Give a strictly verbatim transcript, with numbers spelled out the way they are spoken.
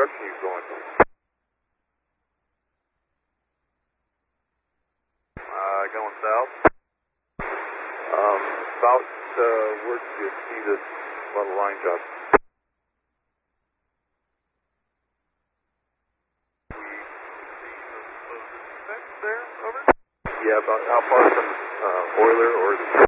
direction you going? Uh, going south. Um, about uh, where do you see this little line job? There, over? Yeah, about how far from uh, Euler or the